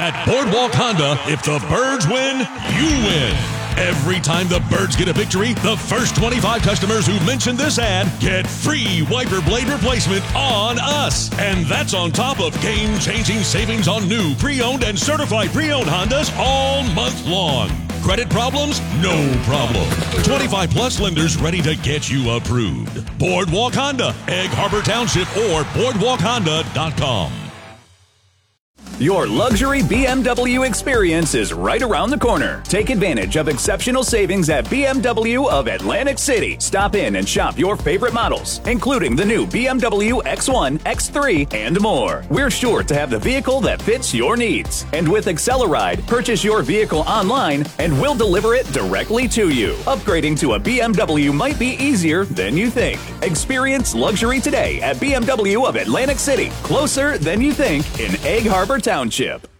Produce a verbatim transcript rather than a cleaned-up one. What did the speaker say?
At Boardwalk Honda, if the Birds win, you win. Every time the Birds get a victory, the first twenty-five customers who mention this ad get free wiper blade replacement on us. And that's on top of game-changing savings on new, pre-owned, and certified pre-owned Hondas all month long. Credit problems? No problem. twenty-five plus lenders ready to get you approved. Boardwalk Honda, Egg Harbor Township, or boardwalk honda dot com. Your luxury B M W experience is right around the corner. Take advantage of exceptional savings at B M W of Atlantic City. Stop in and shop your favorite models, including the new B M W X one, X three, and more. We're sure to have the vehicle that fits your needs. And with Acceleride, purchase your vehicle online and we'll deliver it directly to you. Upgrading to a B M W might be easier than you think. Experience luxury today at B M W of Atlantic City. Closer than you think in Egg Harbor Township.